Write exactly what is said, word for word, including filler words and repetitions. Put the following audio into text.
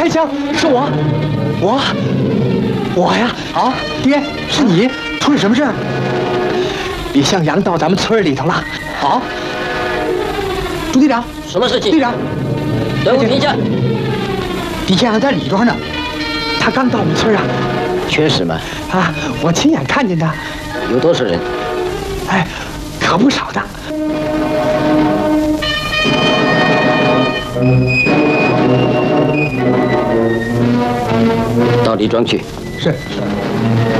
开枪！是我，我，我呀！啊，爹，是你，出了什么事？李向阳到咱们村里头了。好，朱队长， 什么事情？ 队长， 队伍停下。 李向阳在里边呢，他刚到我们村啊。 确实吗？ 啊，我亲眼看见的。 有多少人？ 哎，可不少的。 到李庄去。 是是。